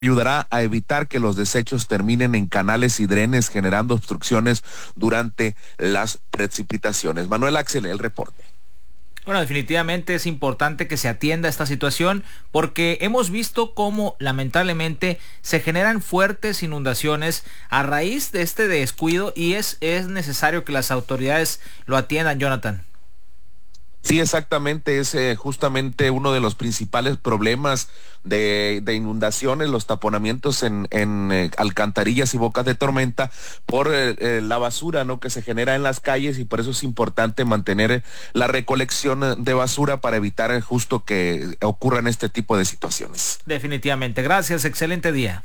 ayudará a evitar que los desechos terminen en canales y drenes generando obstrucciones durante las precipitaciones. Manuel Axel, el reporte. Bueno, definitivamente es importante que se atienda esta situación porque hemos visto cómo lamentablemente se generan fuertes inundaciones a raíz de este descuido y es necesario que las autoridades lo atiendan, Jonathan. Sí, exactamente, es justamente uno de los principales problemas de inundaciones, los taponamientos en alcantarillas y bocas de tormenta por la basura, ¿no?, que se genera en las calles, y por eso es importante mantener la recolección de basura para evitar justo que ocurran este tipo de situaciones. Definitivamente. Gracias, excelente día.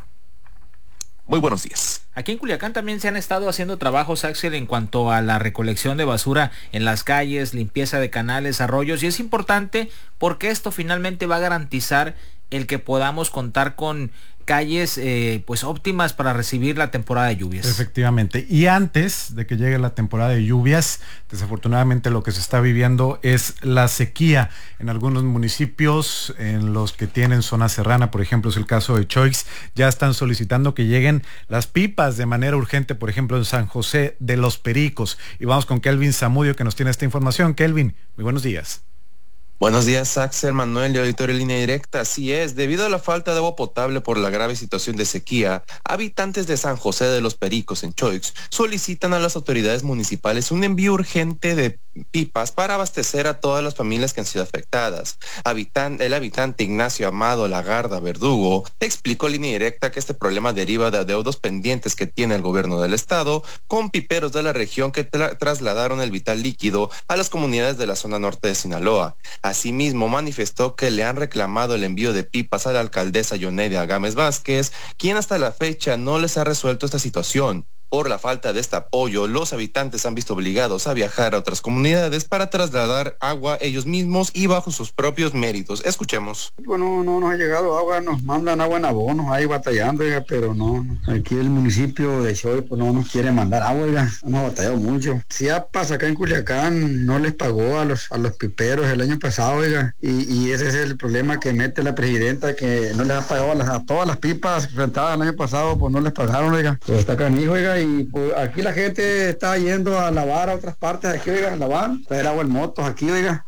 Muy buenos días. Aquí en Culiacán también se han estado haciendo trabajos, Axel, en cuanto a la recolección de basura en las calles, limpieza de canales, arroyos, y es importante porque esto finalmente va a garantizar el que podamos contar con calles pues óptimas para recibir la temporada de lluvias. Efectivamente, y antes de que llegue la temporada de lluvias, desafortunadamente lo que se está viviendo es la sequía en algunos municipios, en los que tienen zona serrana, por ejemplo es el caso de Choix, ya están solicitando que lleguen las pipas de manera urgente, por ejemplo en San José de los Pericos. Y vamos con Kelvin Zamudio, que nos tiene esta información. Kelvin, muy buenos días. Buenos días, Axel, Manuel y auditorio Línea Directa. Así es, debido a la falta de agua potable por la grave situación de sequía, habitantes de San José de los Pericos en Choix solicitan a las autoridades municipales un envío urgente de pipas para abastecer a todas las familias que han sido afectadas. El habitante Ignacio Amado Lagarda Verdugo explicó a Línea Directa que este problema deriva de adeudos pendientes que tiene el gobierno del estado con piperos de la región que trasladaron el vital líquido a las comunidades de la zona norte de Sinaloa. Asimismo, manifestó que le han reclamado el envío de pipas a la alcaldesa Yonedia Gámez Vázquez, quien hasta la fecha no les ha resuelto esta situación. Por la falta de este apoyo, los habitantes han visto obligados a viajar a otras comunidades para trasladar agua ellos mismos y bajo sus propios méritos. Escuchemos. Bueno, no nos ha llegado agua, nos mandan agua en abonos, ahí batallando, oiga, pero no, aquí el municipio de Choix pues no nos quiere mandar agua, oiga, hemos batallado mucho. Chiapas acá en Culiacán no les pagó a los piperos el año pasado, oiga, y ese es el problema que mete la presidenta, que no les ha pagado a todas las pipas rentadas el año pasado, pues no les pagaron, oiga, pues está canijo, oiga, y pues aquí la gente está yendo a lavar a otras partes de aquí, oiga, a lavar, traer agua en motos aquí, oiga.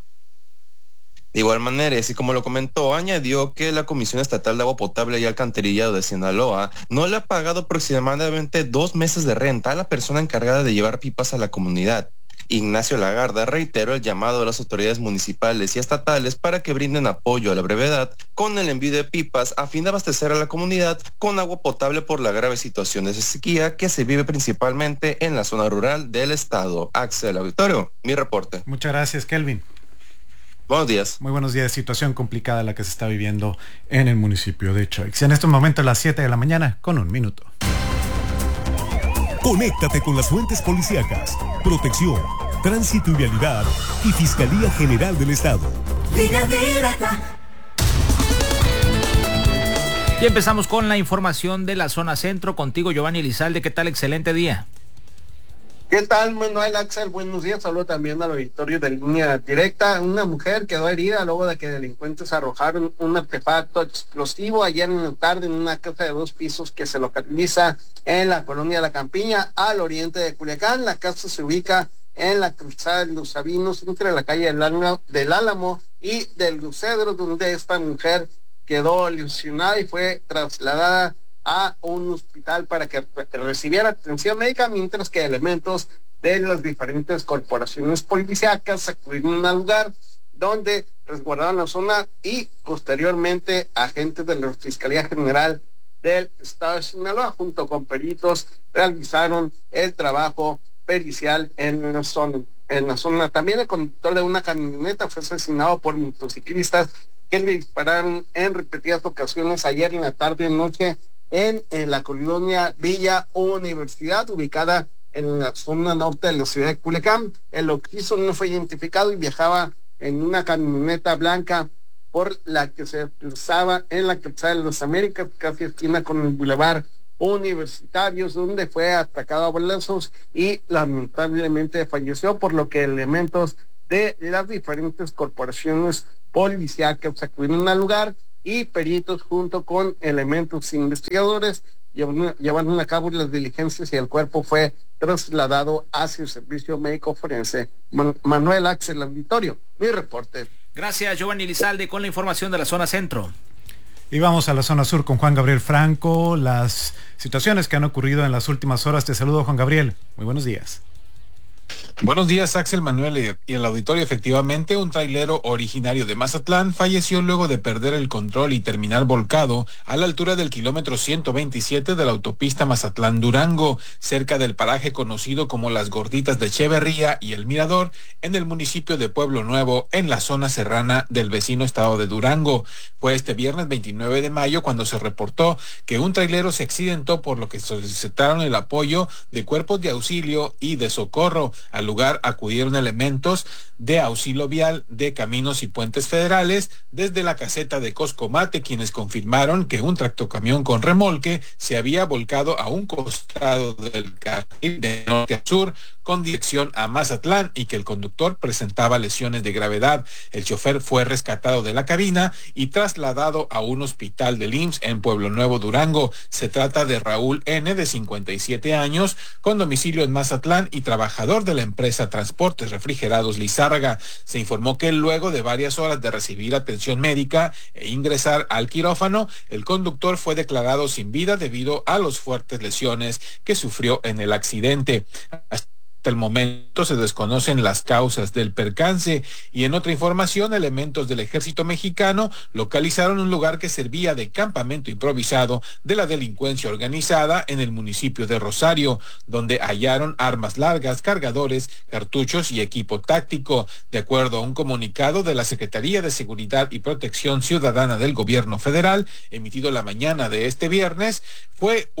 De igual manera, así como lo comentó, añadió que la Comisión Estatal de Agua Potable y Alcantarillado de Sinaloa no le ha pagado aproximadamente 2 meses de renta a la persona encargada de llevar pipas a la comunidad. Ignacio Lagarda reiteró el llamado a las autoridades municipales y estatales para que brinden apoyo a la brevedad con el envío de pipas a fin de abastecer a la comunidad con agua potable por la grave situación de sequía que se vive principalmente en la zona rural del estado. Axel, auditorio, mi reporte. Muchas gracias, Kelvin. Buenos días. Muy buenos días. Situación complicada la que se está viviendo en el municipio de Choix. En estos momentos, las 7 de la mañana, con 1 minuto. Conéctate con las fuentes policíacas, protección, tránsito y vialidad y Fiscalía General del Estado. Y empezamos con la información de la zona centro. Contigo, Giovanni Elizalde. ¿Qué tal? Excelente día. ¿Qué tal, Manuel Axel? Buenos días. Saludo también al auditorio de Línea Directa. Una mujer quedó herida luego de que delincuentes arrojaron un artefacto explosivo ayer en la tarde en una casa de 2 pisos que se localiza en la colonia La Campiña, al oriente de Culiacán. La casa se ubica en la cruzada de Los Sabinos, entre la calle del Álamo y del Lucedro, donde esta mujer quedó lesionada y fue trasladada a un hospital para que recibiera atención médica, mientras que elementos de las diferentes corporaciones policíacas acudieron al lugar donde resguardaron la zona y posteriormente agentes de la Fiscalía General del Estado de Sinaloa junto con peritos realizaron el trabajo pericial en la zona. También el conductor de una camioneta fue asesinado por motociclistas que le dispararon en repetidas ocasiones ayer en la tarde y noche en la colonia Villa Universidad, ubicada en la zona norte de la ciudad de Culiacán. El occiso no fue identificado y viajaba en una camioneta blanca por la que se desplazaba en la calzada de las Américas, casi esquina con el Boulevard Universitarios, donde fue atacado a balazos y lamentablemente falleció, por lo que elementos de las diferentes corporaciones policíacas acudieron al lugar y peritos junto con elementos investigadores llevaron a cabo las diligencias y el cuerpo fue trasladado hacia el servicio médico forense. Manuel Axel Auditorio, mi reporte. Gracias, Giovanni Lizalde, con la información de la zona centro. Y vamos a la zona sur con Juan Gabriel Franco, las situaciones que han ocurrido en las últimas horas. Te saludo, Juan Gabriel. Muy buenos días. Buenos días, Axel, Manuel y el auditorio. Efectivamente, un trailero originario de Mazatlán falleció luego de perder el control y terminar volcado a la altura del kilómetro 127 de la autopista Mazatlán-Durango, cerca del paraje conocido como Las Gorditas de Echeverría y El Mirador, en el municipio de Pueblo Nuevo, en la zona serrana del vecino estado de Durango. Fue este viernes 29 de mayo cuando se reportó que un trailero se accidentó, por lo que solicitaron el apoyo de cuerpos de auxilio y de socorro. Al lugar acudieron elementos de auxilio vial de Caminos y Puentes Federales desde la caseta de Coscomate, quienes confirmaron que un tractocamión con remolque se había volcado a un costado del carril de norte a sur con dirección a Mazatlán y que el conductor presentaba lesiones de gravedad. El chofer fue rescatado de la cabina y trasladado a un hospital del IMSS en Pueblo Nuevo, Durango. Se trata de Raúl N., de 57 años, con domicilio en Mazatlán y trabajador de la empresa Transportes Refrigerados Lizárraga. Se informó que luego de varias horas de recibir atención médica e ingresar al quirófano, el conductor fue declarado sin vida debido a las fuertes lesiones que sufrió en el accidente. Hasta el momento se desconocen las causas del percance. Y en otra información, elementos del ejército mexicano localizaron un lugar que servía de campamento improvisado de la delincuencia organizada en el municipio de Rosario, donde hallaron armas largas, cargadores, cartuchos y equipo táctico. De acuerdo a un comunicado de la Secretaría de Seguridad y Protección Ciudadana del Gobierno Federal, emitido la mañana de este viernes, fue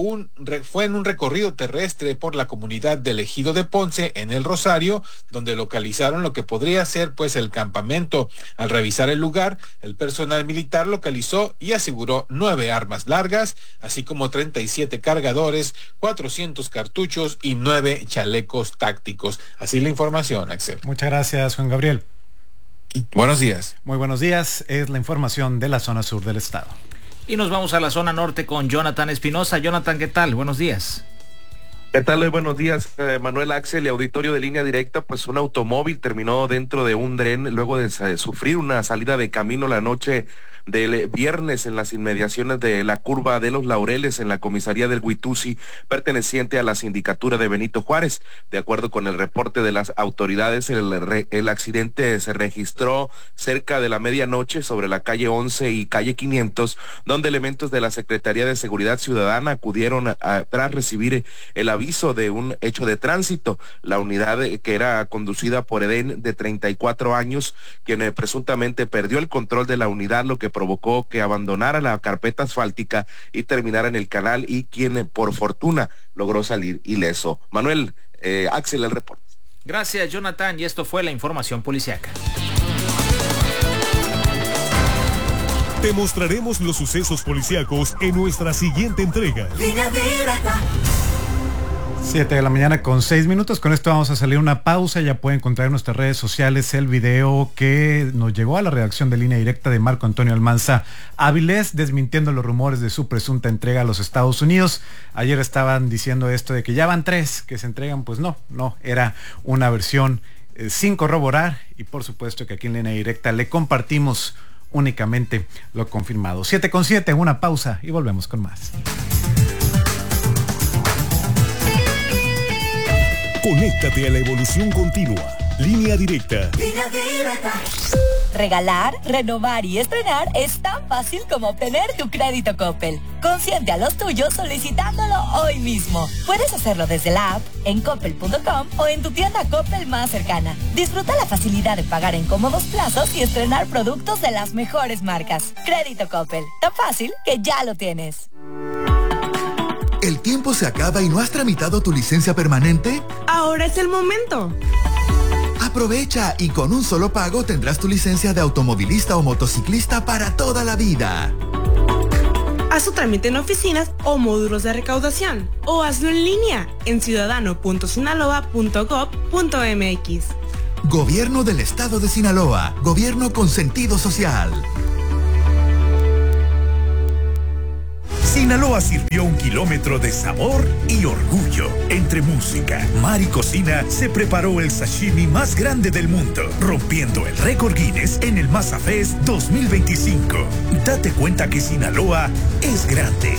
en un recorrido terrestre por la comunidad del Ejido de Ponce, en el Rosario, donde localizaron lo que podría ser pues el campamento. Al revisar el lugar, el personal militar localizó y aseguró 9 armas largas, así como 37 cargadores, 400 cartuchos y 9 chalecos tácticos. Así la información, Axel. Muchas gracias, Juan Gabriel. Buenos días. Muy buenos días, es la información de la zona sur del estado. Y nos vamos a la zona norte con Jonathan Espinosa. Jonathan, ¿qué tal? Buenos días. ¿Qué tal? Buenos días, Manuel, Axel y auditorio de Línea Directa. Pues un automóvil terminó dentro de un dren luego de sufrir una salida de camino la noche del viernes en las inmediaciones de la curva de los Laureles en la comisaría del Huitusi, perteneciente a la sindicatura de Benito Juárez. De acuerdo con el reporte de las autoridades, el accidente se registró cerca de la medianoche sobre la calle 11 y calle 500, donde elementos de la Secretaría de Seguridad Ciudadana acudieron tras recibir el aviso de un hecho de tránsito. La unidad, que era conducida por Edén, de 34 años, quien presuntamente perdió el control de la unidad, lo que provocó que abandonara la carpeta asfáltica y terminara en el canal, y quien por fortuna logró salir ileso. Manuel, Axel, el reporte. Gracias, Jonathan, y esto fue la información policiaca. Te mostraremos los sucesos policíacos en nuestra siguiente entrega. 7 de la mañana con 6 minutos. Con esto vamos a salir una pausa. Ya pueden encontrar en nuestras redes sociales el video que nos llegó a la redacción de Línea Directa de Marco Antonio Almanza Áviles, desmintiendo los rumores de su presunta entrega a los Estados Unidos. Ayer estaban diciendo esto de que ya van 3 que se entregan. Pues no, era una versión sin corroborar, y por supuesto que aquí en Línea Directa le compartimos únicamente lo confirmado. 7:07, una pausa y volvemos con más. Conéctate a la evolución continua. Línea Directa. Regalar, renovar y estrenar es tan fácil como obtener tu crédito Coppel. Consiente a los tuyos solicitándolo hoy mismo. Puedes hacerlo desde la app, en coppel.com o en tu tienda Coppel más cercana. Disfruta la facilidad de pagar en cómodos plazos y estrenar productos de las mejores marcas. Crédito Coppel, tan fácil que ya lo tienes. ¿El tiempo se acaba y no has tramitado tu licencia permanente? Ahora es el momento. Aprovecha y con un solo pago tendrás tu licencia de automovilista o motociclista para toda la vida. Haz tu trámite en oficinas o módulos de recaudación, o hazlo en línea en ciudadano.sinaloa.gov.mx. Gobierno del Estado de Sinaloa. Gobierno con sentido social. Sinaloa sirvió 1 kilómetro de sabor y orgullo. Entre música, mar y cocina, se preparó el sashimi más grande del mundo, rompiendo el récord Guinness en el Masa Fest 2025. Date cuenta que Sinaloa es grande.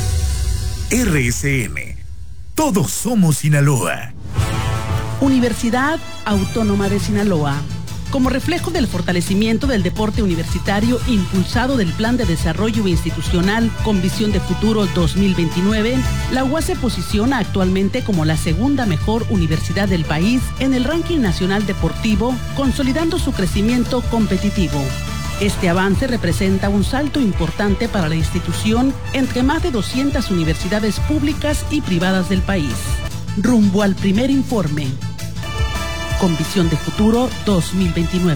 RSM. Todos somos Sinaloa. Universidad Autónoma de Sinaloa. Como reflejo del fortalecimiento del deporte universitario impulsado del Plan de Desarrollo Institucional con Visión de Futuro 2029, la UAS se posiciona actualmente como la segunda mejor universidad del país en el ranking nacional deportivo, consolidando su crecimiento competitivo. Este avance representa un salto importante para la institución entre más de 200 universidades públicas y privadas del país. Rumbo al primer informe. Con Visión de Futuro 2029.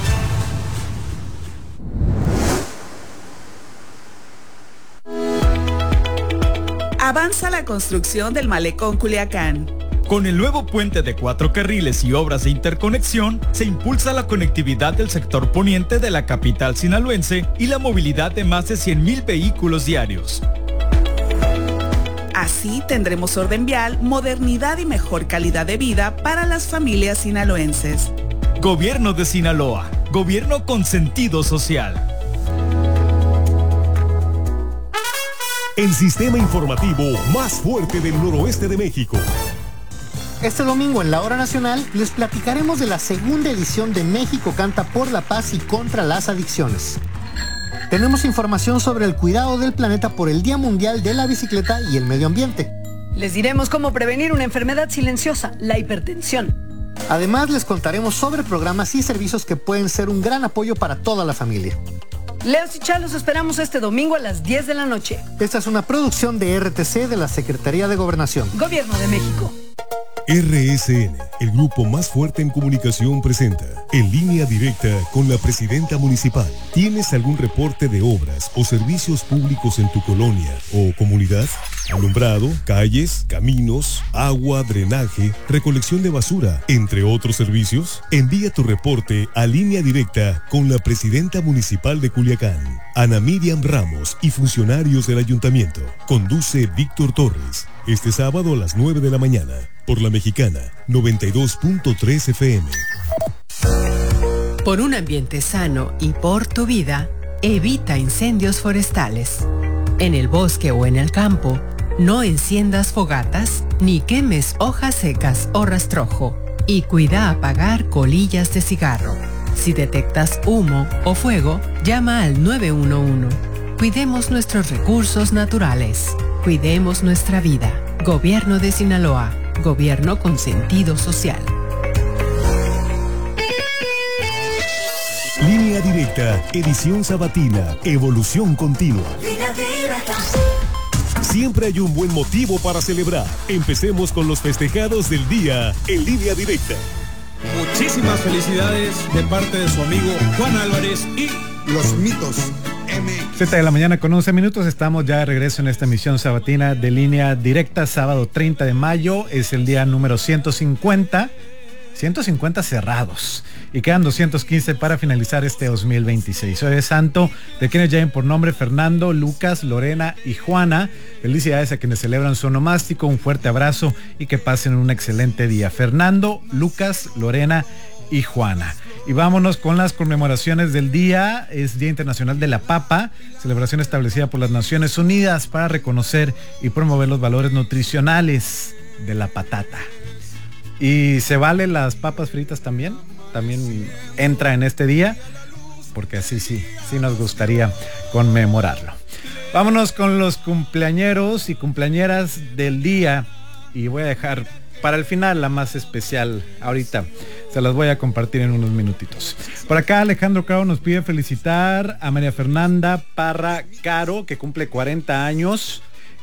Avanza la construcción del Malecón Culiacán. Con el nuevo puente de 4 carriles y obras de interconexión, se impulsa la conectividad del sector poniente de la capital sinaloense y la movilidad de más de 100,000 vehículos diarios. Así tendremos orden vial, modernidad y mejor calidad de vida para las familias sinaloenses. Gobierno de Sinaloa, gobierno con sentido social. El sistema informativo más fuerte del noroeste de México. Este domingo en la Hora Nacional les platicaremos de la segunda edición de México Canta por la Paz y contra las Adicciones. Tenemos información sobre el cuidado del planeta por el Día Mundial de la Bicicleta y el Medio Ambiente. Les diremos cómo prevenir una enfermedad silenciosa, la hipertensión. Además, les contaremos sobre programas y servicios que pueden ser un gran apoyo para toda la familia. Leos y Chal, los esperamos este domingo a las 10 de la noche. Esta es una producción de RTC de la Secretaría de Gobernación. Gobierno de México. RSN, el grupo más fuerte en comunicación, presenta En Línea Directa con la presidenta municipal. ¿Tienes algún reporte de obras o servicios públicos en tu colonia o comunidad? Alumbrado, calles, caminos, agua, drenaje, recolección de basura, entre otros servicios. Envía tu reporte a Línea Directa con la presidenta municipal de Culiacán, Ana Miriam Ramos, y funcionarios del ayuntamiento. Conduce Víctor Torres. Este sábado a las 9 de la mañana, por La Mexicana, 92.3 FM. Por un ambiente sano y por tu vida, evita incendios forestales. En el bosque o en el campo, no enciendas fogatas ni quemes hojas secas o rastrojo. Y cuida apagar colillas de cigarro. Si detectas humo o fuego, llama al 911. Cuidemos nuestros recursos naturales. Cuidemos nuestra vida. Gobierno de Sinaloa. Gobierno con sentido social. Línea Directa, edición sabatina, evolución continua. Siempre hay un buen motivo para celebrar. Empecemos con los festejados del día en Línea Directa. Muchísimas felicidades de parte de su amigo Juan Álvarez y Los Mitos. 7 de la mañana con 11 minutos, estamos ya de regreso en esta emisión sabatina de Línea Directa, sábado 30 de mayo, es el día número 150 cerrados, y quedan 215 para finalizar este 2026. Hoy es santo de quienes lleven por nombre Fernando, Lucas, Lorena y Juana. Felicidades a quienes celebran su onomástico, un fuerte abrazo y que pasen un excelente día. Fernando, Lucas, Lorena y Juana. Y vámonos con las conmemoraciones del día. Es Día Internacional de la Papa, celebración establecida por las Naciones Unidas para reconocer y promover los valores nutricionales de la patata. ¿Y se valen las papas fritas también? También entra en este día, porque así sí nos gustaría conmemorarlo. Vámonos con los cumpleañeros y cumpleañeras del día, y voy a dejar para el final la más especial. Ahorita se las voy a compartir en unos minutitos. Por acá Alejandro Caro nos pide felicitar a María Fernanda Parra Caro, que cumple 40 años.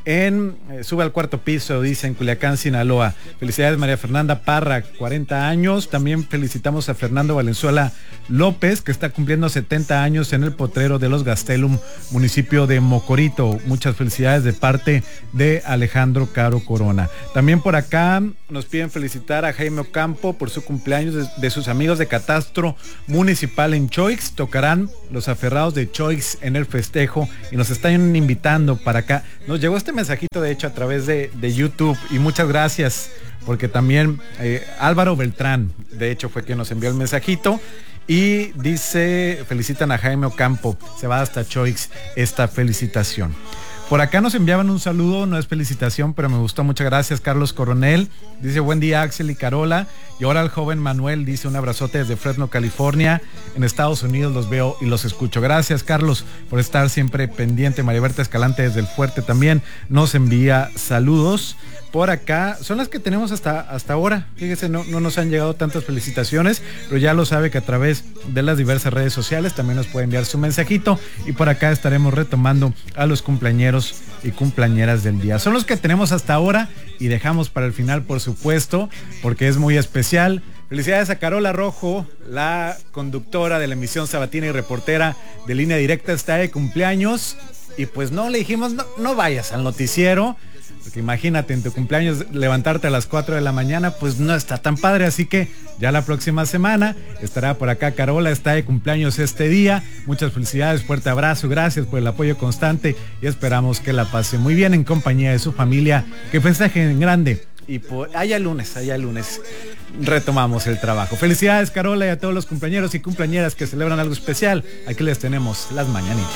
sube al cuarto piso, dice, en Culiacán, Sinaloa. Felicidades María Fernanda Parra, 40 años. También felicitamos a Fernando Valenzuela López, que está cumpliendo 70 años en el potrero de Los Gastelum, municipio de Mocorito. Muchas felicidades de parte de Alejandro Caro Corona. También por acá nos piden felicitar a Jaime Ocampo por su cumpleaños de sus amigos de Catastro Municipal en Choix. Tocarán Los Aferrados de Choix en el festejo y nos están invitando para acá. Nos llegó este mensajito de hecho a través de YouTube y muchas gracias, porque también Álvaro Beltrán de hecho fue quien nos envió el mensajito y dice, felicitan a Jaime Ocampo, se va hasta Choix esta felicitación. Por acá nos enviaban un saludo, no es felicitación, pero me gustó, muchas gracias. Carlos Coronel dice, buen día Axel y Carola. Y ahora el joven Manuel dice, un abrazote desde Fresno, California. En Estados Unidos los veo y los escucho. Gracias Carlos por estar siempre pendiente. María Berta Escalante desde El Fuerte también nos envía saludos. Por acá son las que tenemos hasta ahora. Fíjese, no nos han llegado tantas felicitaciones, pero ya lo sabe que a través de las diversas redes sociales también nos puede enviar su mensajito y por acá estaremos retomando a los cumpleañeros y cumpleañeras del día. Son los que tenemos hasta ahora y dejamos para el final, por supuesto, porque es muy especial. Felicidades a Carola Rojo, la conductora de la emisión sabatina y reportera de Línea Directa, está de cumpleaños y pues no le dijimos, no vayas al noticiero. Porque imagínate, en tu cumpleaños levantarte a las 4 de la mañana, pues no está tan padre, así que ya la próxima semana estará por acá Carola, está de cumpleaños este día. Muchas felicidades, fuerte abrazo, gracias por el apoyo constante y esperamos que la pase muy bien en compañía de su familia, que festejen en grande y allá lunes retomamos el trabajo. Felicidades Carola y a todos los cumpleañeros y cumpleañeras que celebran algo especial. Aquí les tenemos las mañanitas.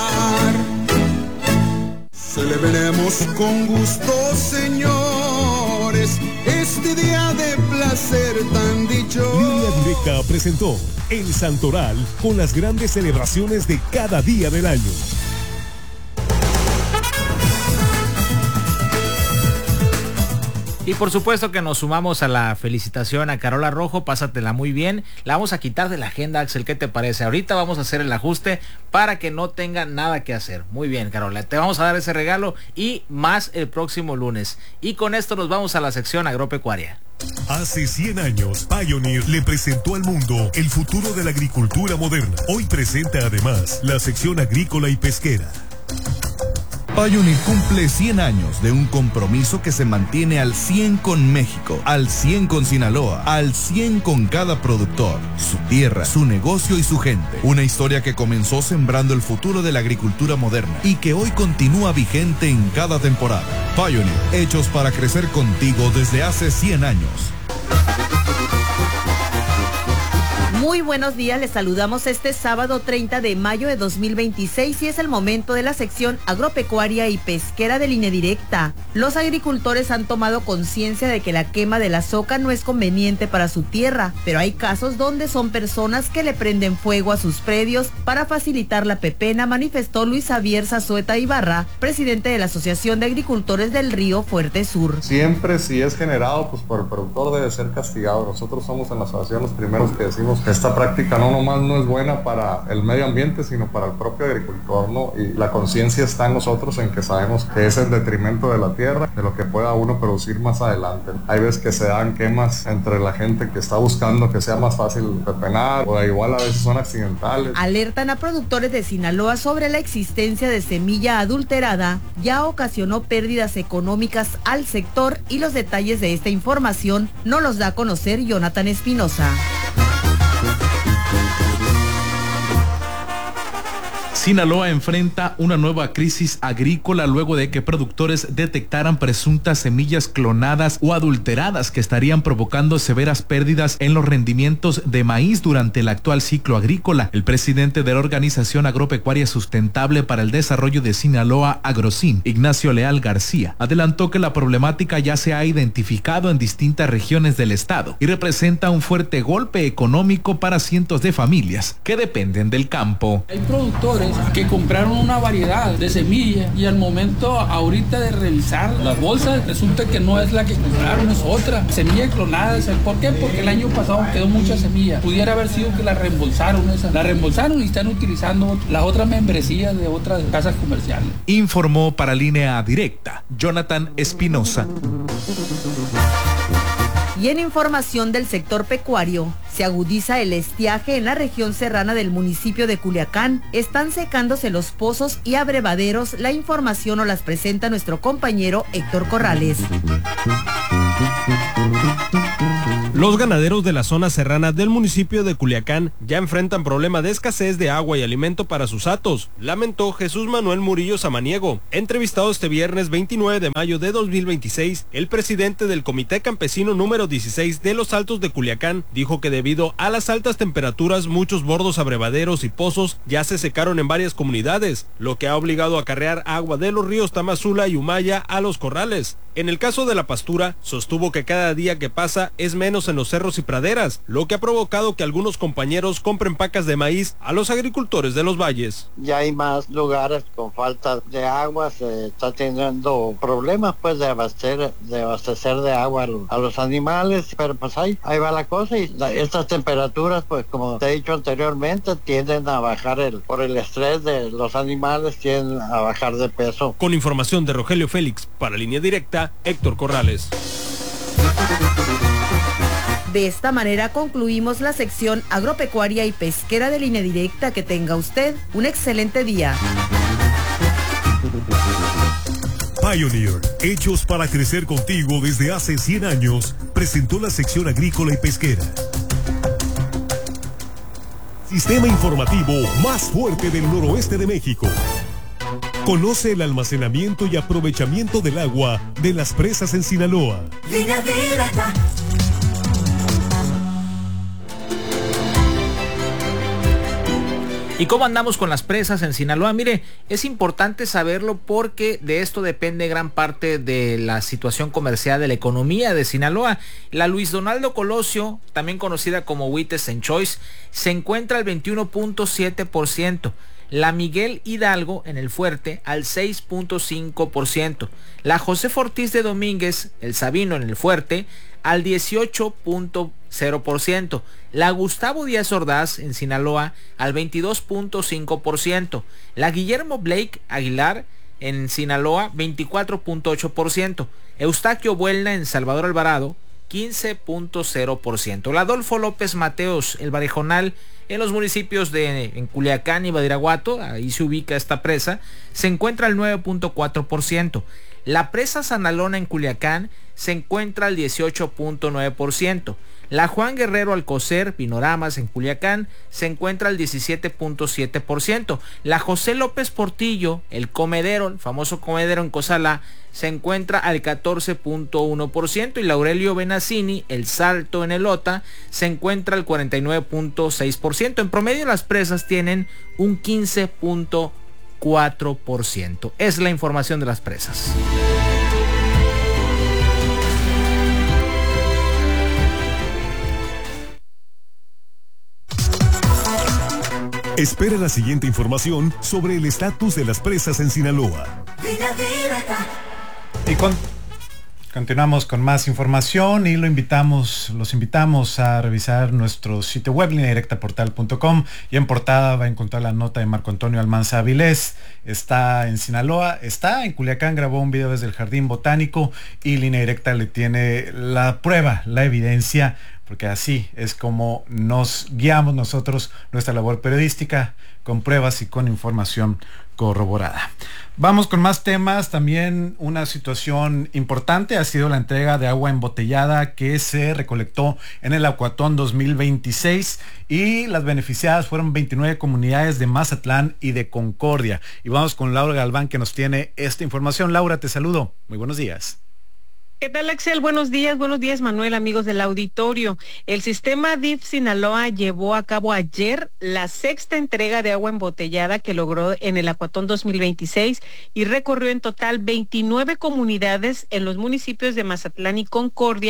Celebremos con gusto, señores, este día de placer tan dichoso. Línea Directa presentó El Santoral con las grandes celebraciones de cada día del año. Y por supuesto que nos sumamos a la felicitación a Carola Rojo, pásatela muy bien. La vamos a quitar de la agenda, Axel, ¿qué te parece? Ahorita vamos a hacer el ajuste para que no tenga nada que hacer. Muy bien, Carola, te vamos a dar ese regalo y más el próximo lunes. Y con esto nos vamos a la sección agropecuaria. Hace 100 años, Pioneer le presentó al mundo el futuro de la agricultura moderna. Hoy presenta además la sección agrícola y pesquera. Pioneer cumple 100 años de un compromiso que se mantiene al 100 con México, al 100 con Sinaloa, al 100 con cada productor, su tierra, su negocio y su gente. Una historia que comenzó sembrando el futuro de la agricultura moderna y que hoy continúa vigente en cada temporada. Pioneer, hechos para crecer contigo desde hace 100 años. Muy buenos días, les saludamos este sábado 30 de mayo de 2026 y es el momento de la sección agropecuaria y pesquera de Línea Directa. Los agricultores han tomado conciencia de que la quema de la soca no es conveniente para su tierra, pero hay casos donde son personas que le prenden fuego a sus predios para facilitar la pepena, manifestó Luis Javier Zazueta Ibarra, presidente de la Asociación de Agricultores del Río Fuerte Sur. Siempre si es generado pues por el productor debe ser castigado. Nosotros somos en la asociación los primeros que decimos que esta práctica no nomás no es buena para el medio ambiente, sino para el propio agricultor, ¿no? Y la conciencia está en nosotros en que sabemos que es en detrimento de la tierra, de lo que pueda uno producir más adelante. Hay veces que se dan quemas entre la gente que está buscando que sea más fácil pepenar, o igual a veces son accidentales. Alertan a productores de Sinaloa sobre la existencia de semilla adulterada, ya ocasionó pérdidas económicas al sector y los detalles de esta información nos los da a conocer Jonathan Espinosa. Sinaloa enfrenta una nueva crisis agrícola luego de que productores detectaran presuntas semillas clonadas o adulteradas que estarían provocando severas pérdidas en los rendimientos de maíz durante el actual ciclo agrícola. El presidente de la Organización Agropecuaria Sustentable para el Desarrollo de Sinaloa, Agrosín, Ignacio Leal García, adelantó que la problemática ya se ha identificado en distintas regiones del estado y representa un fuerte golpe económico para cientos de familias que dependen del campo. Hay productores que compraron una variedad de semilla y al momento ahorita de revisar las bolsas resulta que no es la que compraron, es otra semilla clonada. ¿Por qué? Porque el año pasado quedó mucha semilla. Pudiera haber sido que la reembolsaron y están utilizando las otras membresías de otras casas comerciales. Informó para Línea Directa Jonathan Espinosa. Y en información del sector pecuario, se agudiza el estiaje en la región serrana del municipio de Culiacán. Están secándose los pozos y abrevaderos. La información nos las presenta nuestro compañero Héctor Corrales. Los ganaderos de la zona serrana del municipio de Culiacán ya enfrentan problema de escasez de agua y alimento para sus hatos, lamentó Jesús Manuel Murillo Samaniego. Entrevistado este viernes 29 de mayo de 2026, el presidente del Comité Campesino número 16 de Los Altos de Culiacán dijo que debido a las altas temperaturas muchos bordos abrevaderos y pozos ya se secaron en varias comunidades, lo que ha obligado a acarrear agua de los ríos Tamazula y Humaya a los corrales. En el caso de la pastura, sostuvo que cada día que pasa es menos en los cerros y praderas, lo que ha provocado que algunos compañeros compren pacas de maíz a los agricultores de los valles. Ya hay más lugares con falta de agua, se está teniendo problemas pues de abastecer de agua a los animales, pero pues ahí va la cosa y estas temperaturas pues como te he dicho anteriormente tienden a bajar por el estrés de los animales, tienden a bajar de peso. Con información de Rogelio Félix para Línea Directa, Héctor Corrales. De esta manera concluimos la sección agropecuaria y pesquera de Línea Directa. Que tenga usted un excelente día. Pioneer, hechos para crecer contigo desde hace 100 años, presentó la sección agrícola y pesquera. Sistema informativo más fuerte del noroeste de México. Conoce el almacenamiento y aprovechamiento del agua de las presas en Sinaloa. Línea Directa. ¿Y cómo andamos con las presas en Sinaloa? Mire, es importante saberlo porque de esto depende gran parte de la situación comercial de la economía de Sinaloa. La Luis Donaldo Colosio, también conocida como Huites and Choice, se encuentra al 21.7%. La Miguel Hidalgo en el Fuerte al 6.5%. La José Ortiz de Domínguez, el Sabino en el Fuerte, al 18.0%. La Gustavo Díaz Ordaz en Sinaloa al 22.5%. La Guillermo Blake Aguilar en Sinaloa 24.8%. Eustaquio Buelna en Salvador Alvarado 15.0%. La Adolfo López Mateos, el Barejonal, en los municipios en Culiacán y Badiraguato, ahí se ubica esta presa, se encuentra al 9.4%. La presa Sanalona en Culiacán se encuentra al 18.9%. La Juan Guerrero Alcocer Pinoramas en Culiacán se encuentra al 17.7%. La José López Portillo, el comedero, el famoso comedero en Cozalá, se encuentra al 14.1%. Y la Aurelio Benazzini, el Salto en Elota, se encuentra al 49.6%. En promedio las presas tienen un 15.4%. Es la información de las presas. Espera la siguiente información sobre el estatus de las presas en Sinaloa. Y continuamos con más información y los invitamos a revisar nuestro sitio web lineadirectaportal.com, y en portada va a encontrar la nota de Marco Antonio Almanza Avilés. Está en Sinaloa, está en Culiacán, grabó un video desde el Jardín Botánico y Línea Directa le tiene la prueba, la evidencia, porque así es como nos guiamos nosotros nuestra labor periodística, con pruebas y con información corroborada. Vamos con más temas. También una situación importante ha sido la entrega de agua embotellada que se recolectó en el Acuatón 2026, y las beneficiadas fueron 29 comunidades de Mazatlán y de Concordia. Y vamos con Laura Galván, que nos tiene esta información. Laura, te saludo. Muy buenos días. ¿Qué tal, Axel? Buenos días, Manuel, amigos del auditorio. El sistema DIF Sinaloa llevó a cabo ayer la sexta entrega de agua embotellada que logró en el Acuatón 2026 y recorrió en total 29 comunidades en los municipios de Mazatlán y Concordia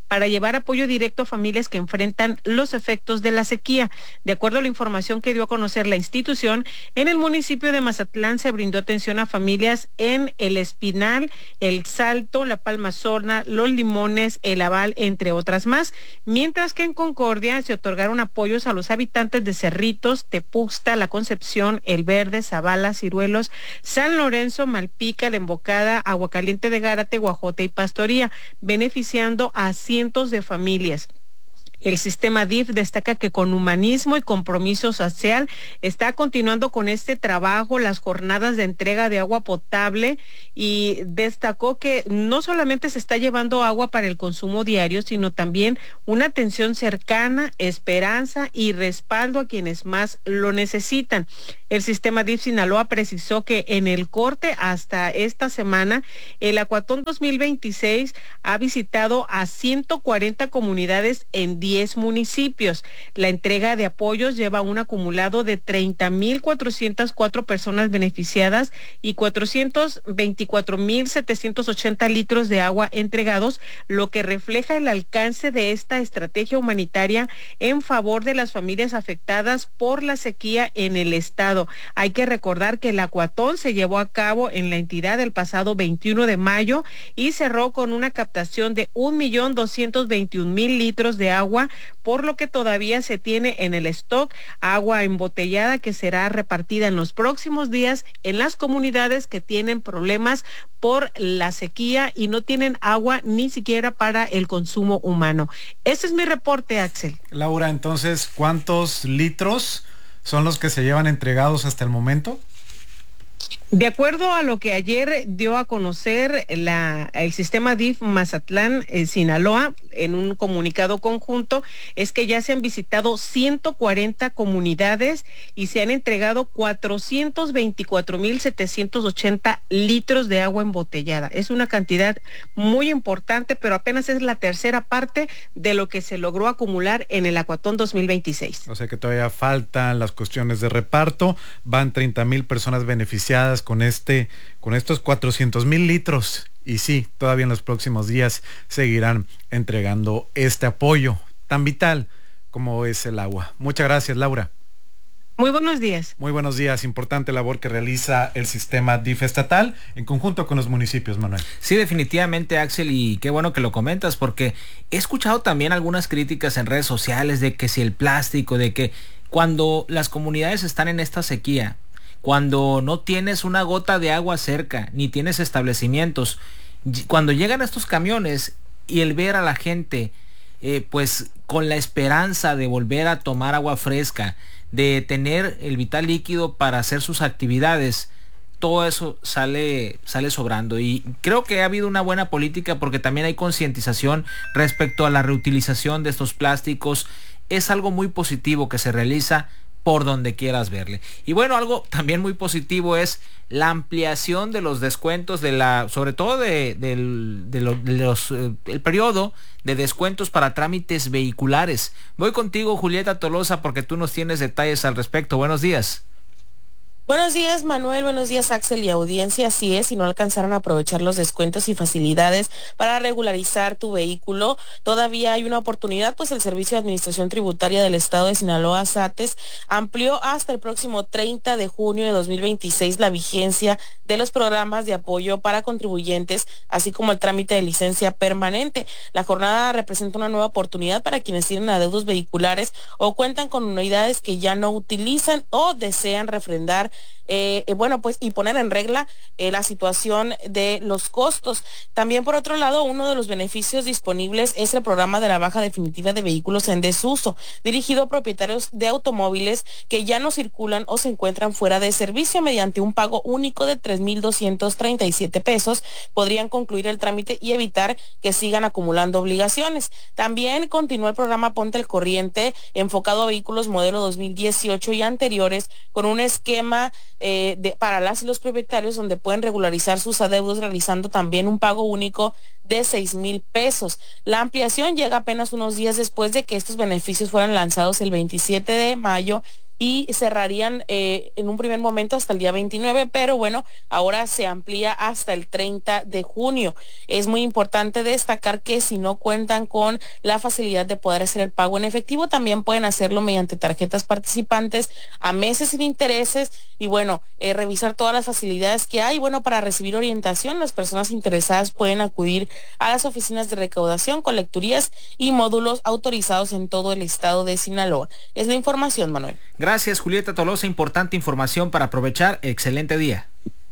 para llevar apoyo directo a familias que enfrentan los efectos de la sequía. De acuerdo a la información que dio a conocer la institución, en el municipio de Mazatlán se brindó atención a familias en El Espinal, El Salto, La Palma Sorna, Los Limones, El Aval, entre otras más, mientras que en Concordia se otorgaron apoyos a los habitantes de Cerritos, Tepuxta, La Concepción, El Verde, Zavala, Ciruelos, San Lorenzo, Malpica, La Embocada, Aguacaliente de Gárate, Guajote y Pastoría, beneficiando a cientos de familias. El sistema DIF destaca que con humanismo y compromiso social está continuando con este trabajo, las jornadas de entrega de agua potable, y destacó que no solamente se está llevando agua para el consumo diario, sino también una atención cercana, esperanza y respaldo a quienes más lo necesitan. El sistema DIF Sinaloa precisó que en el corte hasta esta semana, el Acuatón 2026 ha visitado a 140 comunidades en 10 municipios. La entrega de apoyos lleva un acumulado de 30,404 personas beneficiadas y 424,780 litros de agua entregados, lo que refleja el alcance de esta estrategia humanitaria en favor de las familias afectadas por la sequía en el estado. Hay que recordar que el Acuatón se llevó a cabo en la entidad el pasado 21 de mayo y cerró con una captación de 1,221,000 litros de agua, por lo que todavía se tiene en el stock agua embotellada que será repartida en los próximos días en las comunidades que tienen problemas por la sequía y no tienen agua ni siquiera para el consumo humano. Ese es mi reporte, Axel. Laura, entonces, ¿cuántos litros son los que se llevan entregados hasta el momento? De acuerdo a lo que ayer dio a conocer el sistema DIF Mazatlán, Sinaloa, en un comunicado conjunto, es que ya se han visitado 140 comunidades y se han entregado 424,780 litros de agua embotellada. Es una cantidad muy importante, pero apenas es la tercera parte de lo que se logró acumular en el Acuatón 2026. O sea que todavía faltan las cuestiones de reparto. Van 30,000 personas beneficiadas con estos 400,000 litros, y sí, todavía en los próximos días seguirán entregando este apoyo tan vital como es el agua. Muchas gracias, Laura. Muy buenos días. Muy buenos días. Importante labor que realiza el sistema DIF estatal en conjunto con los municipios, Manuel. Sí, definitivamente, Axel, y qué bueno que lo comentas, porque he escuchado también algunas críticas en redes sociales de que si el plástico, de que cuando las comunidades están en esta sequía, cuando no tienes una gota de agua cerca, ni tienes establecimientos, cuando llegan estos camiones y el ver a la gente, pues con la esperanza de volver a tomar agua fresca, de tener el vital líquido para hacer sus actividades, todo eso sale sobrando. Y creo que ha habido una buena política porque también hay concientización respecto a la reutilización de estos plásticos. Es algo muy positivo que se realiza por donde quieras verle. Y bueno, algo también muy positivo es la ampliación de los descuentos sobre todo el periodo de descuentos para trámites vehiculares. Voy contigo, Julieta Tolosa, porque tú nos tienes detalles al respecto. Buenos días. Buenos días, Manuel, buenos días, Axel y audiencia. Así es, si no alcanzaron a aprovechar los descuentos y facilidades para regularizar tu vehículo, todavía hay una oportunidad, pues el Servicio de Administración Tributaria del Estado de Sinaloa, SATES, amplió hasta el próximo 30 de junio de 2026 la vigencia de los programas de apoyo para contribuyentes, así como el trámite de licencia permanente. La jornada representa una nueva oportunidad para quienes tienen adeudos vehiculares o cuentan con unidades que ya no utilizan o desean refrendar y poner en regla la situación de los costos. También, por otro lado, uno de los beneficios disponibles es el programa de la baja definitiva de vehículos en desuso, dirigido a propietarios de automóviles que ya no circulan o se encuentran fuera de servicio. Mediante un pago único de 3,237 pesos, podrían concluir el trámite y evitar que sigan acumulando obligaciones. También continúa el programa Ponte al Corriente, enfocado a vehículos modelo 2018 y anteriores, con un esquema para las y los propietarios donde pueden regularizar sus adeudos realizando también un pago único de 6,000 pesos. La ampliación llega apenas unos días después de que estos beneficios fueran lanzados el 27 de mayo y cerrarían en un primer momento hasta el día 29, pero bueno, ahora se amplía hasta el 30 de junio. Es muy importante destacar que si no cuentan con la facilidad de poder hacer el pago en efectivo, también pueden hacerlo mediante tarjetas participantes a meses sin intereses y bueno, revisar todas las facilidades que hay. Bueno, para recibir orientación, las personas interesadas pueden acudir a las oficinas de recaudación, colecturías y módulos autorizados en todo el estado de Sinaloa. Es la información, Manuel. Gracias, Julieta Tolosa. Importante información para aprovechar. Excelente día.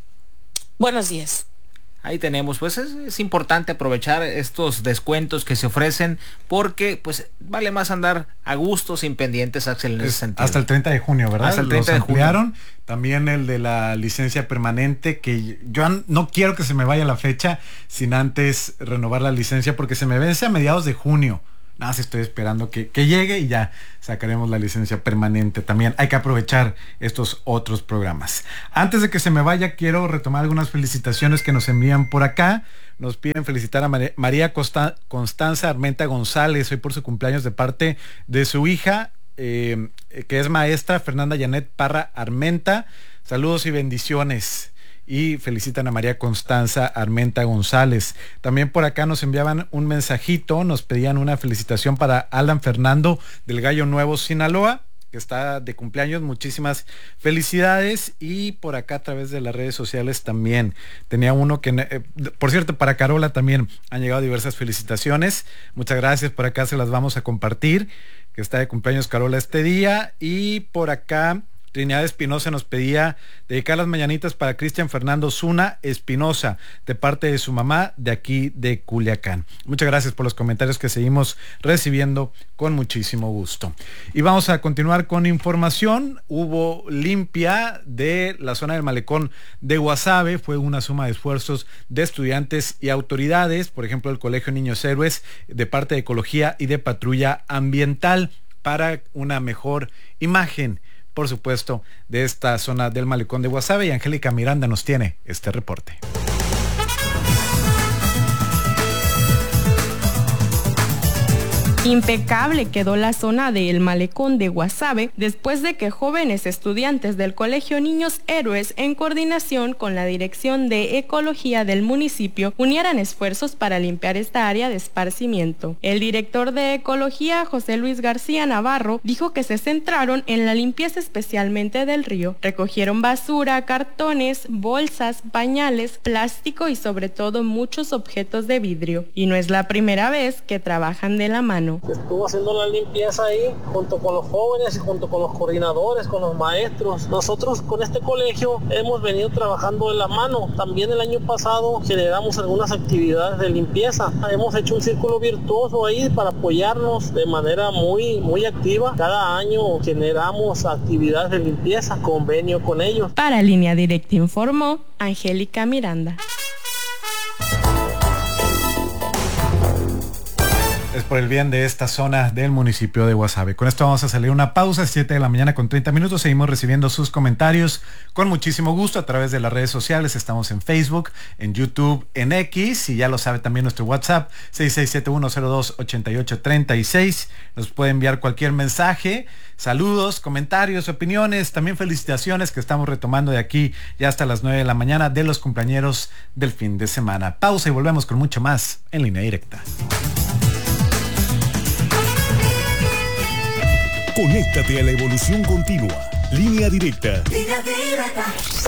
Buenos días. Ahí tenemos, pues es importante aprovechar estos descuentos que se ofrecen porque pues vale más andar a gusto sin pendientes, Axel, en ese sentido. Hasta el 30 de junio, ¿verdad? Hasta el 30 de junio. También el de la licencia permanente, que yo no quiero que se me vaya la fecha sin antes renovar la licencia porque se me vence a mediados de junio. Nada, estoy esperando que llegue y ya sacaremos la licencia permanente también. Hay que aprovechar estos otros programas. Antes de que se me vaya, quiero retomar algunas felicitaciones que nos envían por acá. Nos piden felicitar a María Constanza Armenta González, hoy por su cumpleaños, de parte de su hija, que es maestra, Fernanda Janet Parra Armenta. Saludos y bendiciones. Y felicitan a María Constanza Armenta González. También por acá nos enviaban un mensajito, nos pedían una felicitación para Alan Fernando del Gallo Nuevo, Sinaloa, que está de cumpleaños. Muchísimas felicidades. Y por acá a través de las redes sociales también tenía uno que, por cierto, para Carola también han llegado diversas felicitaciones. Muchas gracias, por acá se las vamos a compartir, que está de cumpleaños Carola este día. Y por acá Trinidad Espinosa nos pedía dedicar las mañanitas para Cristian Fernando Zuna Espinosa, de parte de su mamá, de aquí de Culiacán. Muchas gracias por los comentarios que seguimos recibiendo con muchísimo gusto. Y vamos a continuar con información. Hubo limpia de la zona del malecón de Guasave. Fue una suma de esfuerzos de estudiantes y autoridades, por ejemplo el Colegio Niños Héroes, de parte de Ecología y de Patrulla Ambiental, para una mejor imagen, por supuesto, de esta zona del malecón de Guasave. Y Angélica Miranda nos tiene este reporte. Impecable quedó la zona del malecón de Guasave después de que jóvenes estudiantes del Colegio Niños Héroes, en coordinación con la Dirección de Ecología del municipio, unieran esfuerzos para limpiar esta área de esparcimiento. El director de Ecología, José Luis García Navarro, dijo que se centraron en la limpieza especialmente del río. Recogieron basura, cartones, bolsas, pañales, plástico y sobre todo muchos objetos de vidrio. Y no es la primera vez que trabajan de la mano. Estuvo haciendo la limpieza ahí junto con los jóvenes y junto con los coordinadores, con los maestros. Nosotros con este colegio hemos venido trabajando de la mano. También el año pasado generamos algunas actividades de limpieza. Hemos hecho un círculo virtuoso ahí para apoyarnos de manera muy activa. Cada año generamos actividades de limpieza, convenio con ellos. Para Línea Directa informó Angélica Miranda. Es por el bien de esta zona del municipio de Guasave. Con esto vamos a salir una pausa, 7 de la mañana con 30 minutos. Seguimos recibiendo sus comentarios con muchísimo gusto a través de las redes sociales. Estamos en Facebook, en YouTube, en X, y ya lo sabe también nuestro WhatsApp, 6671028836. Nos puede enviar cualquier mensaje, saludos, comentarios, opiniones, también felicitaciones que estamos retomando de aquí ya hasta las 9 de la mañana de los cumpleañeros del fin de semana. Pausa y volvemos con mucho más en Línea Directa. Conéctate a la evolución continua. Línea Directa. Línea Directa.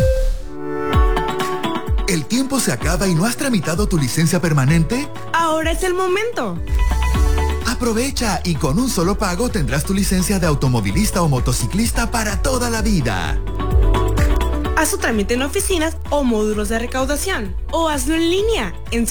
¿El tiempo se acaba y no has tramitado tu licencia permanente? Ahora es el momento. Aprovecha y con un solo pago tendrás tu licencia de automovilista o motociclista para toda la vida. Haz tu trámite en oficinas o módulos de recaudación, o hazlo en línea en